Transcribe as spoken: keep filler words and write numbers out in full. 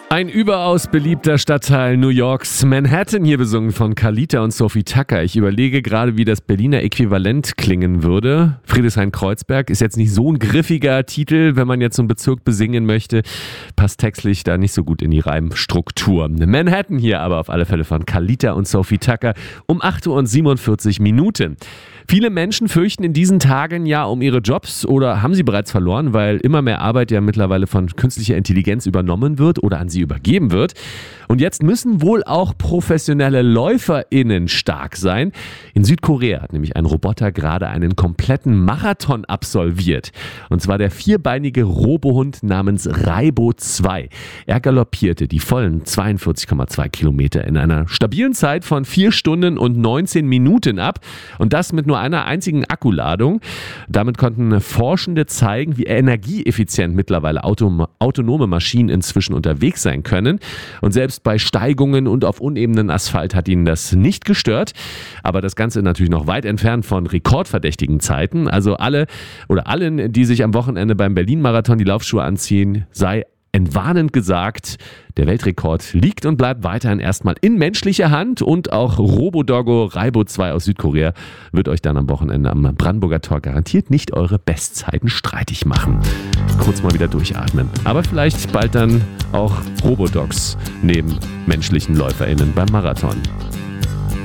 Ein überaus beliebter Stadtteil New Yorks, Manhattan, hier besungen von Carlita und Sophie Tucker. Ich überlege gerade, wie das Berliner Äquivalent klingen würde. Friedrichshain-Kreuzberg ist jetzt nicht so ein griffiger Titel, wenn man jetzt so einen Bezirk besingen möchte. Passt textlich da nicht so gut in die Reimstruktur. Manhattan hier aber auf alle Fälle von Carlita und Sophie Tucker um acht Uhr und siebenundvierzig Minuten. Viele Menschen fürchten in diesen Tagen ja um ihre Jobs oder haben sie bereits verloren, weil immer mehr Arbeit ja mittlerweile von künstlicher Intelligenz übernommen wird oder an sie übergeben wird. Und jetzt müssen wohl auch professionelle LäuferInnen stark sein. In Südkorea hat nämlich ein Roboter gerade einen kompletten Marathon absolviert. Und zwar der vierbeinige Robohund namens Raibo zwei. Er galoppierte die vollen zweiundvierzig Komma zwei Kilometer in einer stabilen Zeit von vier Stunden und neunzehn Minuten ab. Und das mit nur einer einzigen Akkuladung. Damit konnten Forschende zeigen, wie energieeffizient mittlerweile autom- autonome Maschinen inzwischen unterwegs sein können. Und selbst bei Steigungen und auf unebenen Asphalt hat ihn das nicht gestört. Aber das Ganze natürlich noch weit entfernt von rekordverdächtigen Zeiten. Also alle oder allen, die sich am Wochenende beim Berlin-Marathon die Laufschuhe anziehen, sei entwarnend gesagt, der Weltrekord liegt und bleibt weiterhin erstmal in menschlicher Hand und auch Robodoggo Raibo zwei aus Südkorea wird euch dann am Wochenende am Brandenburger Tor garantiert nicht eure Bestzeiten streitig machen. Kurz mal wieder durchatmen. Aber vielleicht bald dann auch Robodogs neben menschlichen LäuferInnen beim Marathon.